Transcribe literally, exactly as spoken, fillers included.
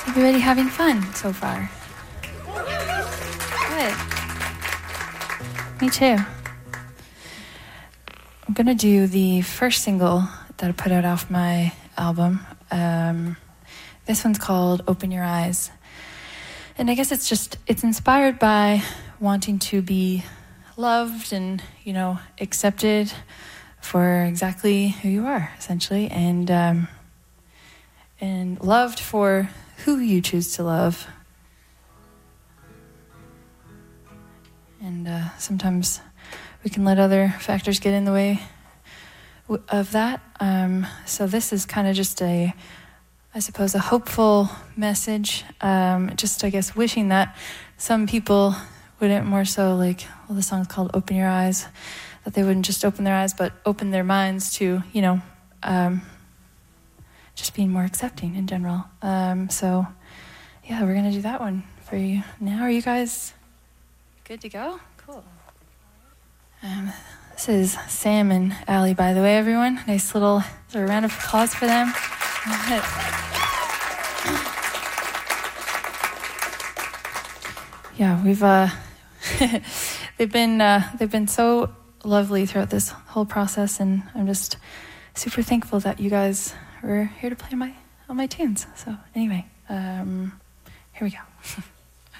Everybody having fun so far? Good. Me too. I'm gonna do the first single that I put out off my album. Um, this one's called Open Your Eyes. And I guess it's just, it's inspired by wanting to be loved and, you know, accepted for exactly who you are, essentially, and um, and loved for who you choose to love. And uh, sometimes we can let other factors get in the way w- of that. Um, so this is kind of just a, I suppose, a hopeful message. Um, just, I guess, wishing that some people wouldn't more so like, well, the song's called Open Your Eyes, that they wouldn't just open their eyes, but open their minds to, you know, um, just being more accepting in general. Um, so, yeah, we're going to do that one for you now. Are you guys good to go? Cool. Um, this is Sam and Allie, by the way, everyone. Nice little, a round of applause for them. Yeah, we've uh, they've been uh, they've been so lovely throughout this whole process, and I'm just super thankful that you guys were here to play my all my tunes. So anyway, um, here we go.